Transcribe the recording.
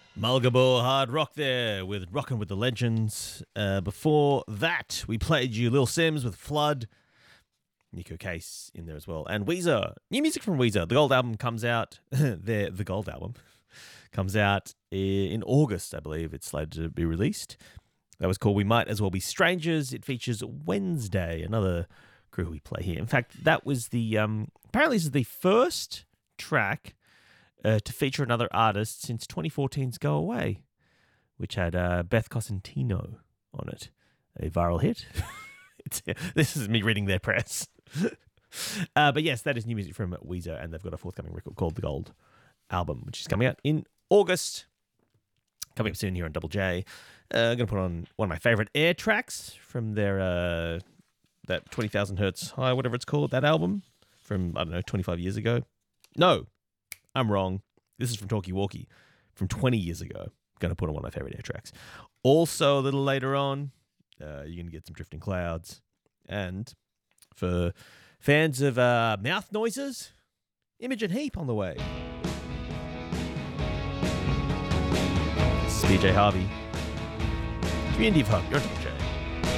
Mulgabore Hard Rock there with Rockin' with the Legends. Before that, we played you Lil Sims with Flood. Nico Case in there as well. And Weezer. New music from Weezer. The Gold album comes out. The Gold album comes out in August, I believe. It's slated to be released. That was called We Might As Well Be Strangers. It features Wednesday, another crew we play here. In fact, that was the... apparently this is the first track to feature another artist since 2014's Go Away, which had Beth Cosentino on it. A viral hit. This is me reading their press. But yes, that is new music from Weezer, and they've got a forthcoming record called The Gold Album, which is coming out in August. Coming up soon here on Double J. I'm going to put on one of my favourite Air tracks from their that 20,000 Hertz High, whatever it's called, that album from, 25 years ago. No, I'm wrong. This is from Talkie Walkie from 20 years ago. I'm going to put on one of my favourite Air tracks. Also, a little later on, you're going to get some Drifting Clouds. And for fans of mouth noises, Imogen Heap on the way. This is BJ Harvey. Community of Hope. You're